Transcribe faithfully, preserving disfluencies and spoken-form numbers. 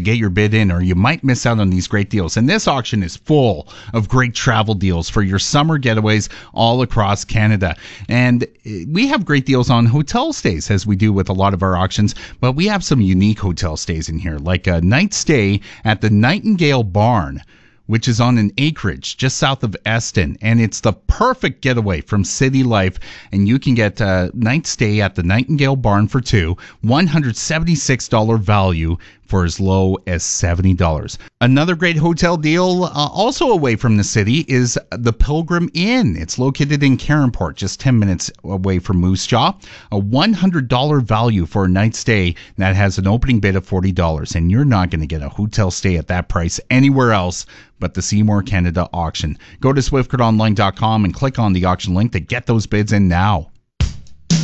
get your bid in, or you might miss out on these great deals. And this auction is full of great travel deals for your summer getaways all across Canada. And we have great deals on hotel stays, as we do with a lot of our auctions, but we have some unique hotel stays in here, like a night stay at the Nightingale Barn, which is on an acreage just south of Eston, and it's the perfect getaway from city life. And you can get a night stay at the Nightingale Barn for two, one hundred seventy-six dollars value for as low as seventy dollars. Another great hotel deal, uh, also away from the city, is the Pilgrim Inn. It's located in Caronport, just ten minutes away from Moose Jaw. A one hundred dollars value for a night stay that has an opening bid of forty dollars. And you're not going to get a hotel stay at that price anywhere else but the Seymour Canada auction. Go to swift current online dot com and click on the auction link to get those bids in now.